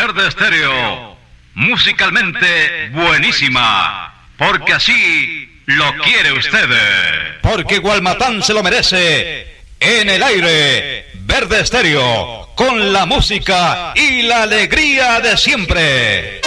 Verde Estéreo, musicalmente buenísima, porque así lo quiere usted. Porque Gualmatán se lo merece. En el aire, Verde Estéreo, con la música y la alegría de siempre.